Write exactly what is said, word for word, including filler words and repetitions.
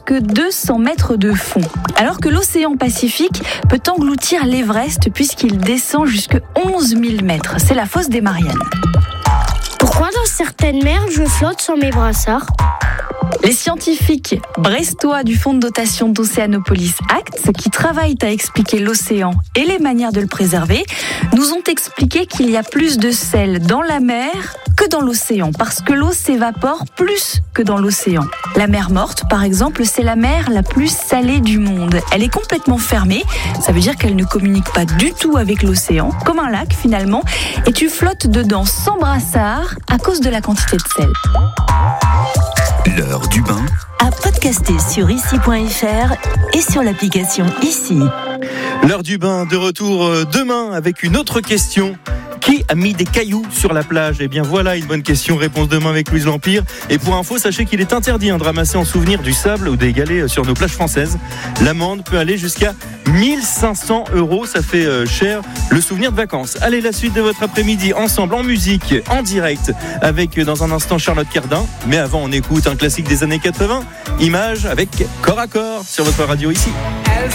que deux cents mètres de fond. Alors que l'océan Pacifique peut engloutir l'Everest puisqu'il descend jusqu'à onze mille mètres. C'est la fosse des Mariannes. Pourquoi dans certaines mers je flotte sans mes brassards ? Les scientifiques brestois du Fonds de dotation d'Océanopolis Acts, qui travaillent à expliquer l'océan et les manières de le préserver, nous ont expliqué qu'il y a plus de sel dans la mer que dans l'océan, parce que l'eau s'évapore plus que dans l'océan. La mer Morte, par exemple, c'est la mer la plus salée du monde. Elle est complètement fermée, ça veut dire qu'elle ne communique pas du tout avec l'océan, comme un lac finalement, et tu flottes dedans sans brassard à cause de la quantité de sel. L'heure du bain. À podcaster sur ici point f r et sur l'application Ici. L'heure du bain de retour demain avec une autre question. Qui a mis des cailloux sur la plage ? Eh bien voilà une bonne question, réponse demain avec Louise L'Empire. Et pour info, sachez qu'il est interdit hein, de ramasser en souvenir du sable ou des galets sur nos plages françaises. L'amende peut aller jusqu'à mille cinq cents euros, ça fait euh, cher le souvenir de vacances. Allez, la suite de votre après-midi ensemble en musique, en direct, avec dans un instant Charlotte Cardin. Mais avant, on écoute un classique des années quatre-vingts, Images avec Corps à Corps sur votre radio Ici.